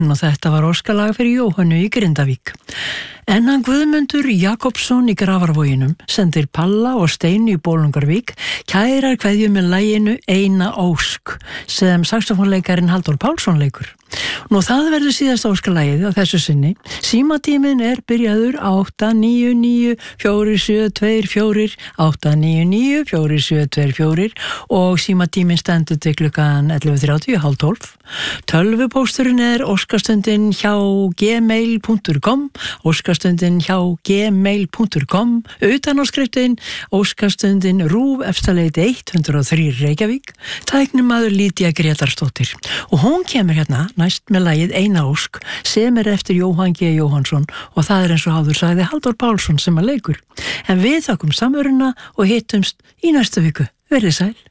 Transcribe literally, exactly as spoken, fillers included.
og þetta var óskalag fyrir Jóhannu í Grindavík. En hann Guðmundur Jakobsson í Grafarvoginum sendir Palla og Steinu í Bolungarvík kærar kveðju með laginu Eina ósk sem saxofónleikarin Halldór Pálsson leikur. Nú það verður síðast óskalagið á þessu sinni. Símatíminn er byrjaður átta níu níu fjögur sjö tvö fjögur, átta níu níu fjögur sjö tvö fjögur og símatíminn stendur til klukkan ellefu þrjátíu, hálf tólf. Tölvupósturinn er óskastundin hjá gmail punktur com, óskastundin hjá gmail punktur com, utanáskriftinn óskastundin RÚV Efstaleiti hundrað og þrír Reykjavík, tæknimaður Lýdía Grétarsdóttir. Og hún kemur hérna næst með lagið Eina ósk sem er eftir Jóhann G. Jóhannsson og það er eins og áður sagði Halldór Pálsson sem að leikur. En við þakkum samveruna og hittumst í næstu viku. Verið sæl.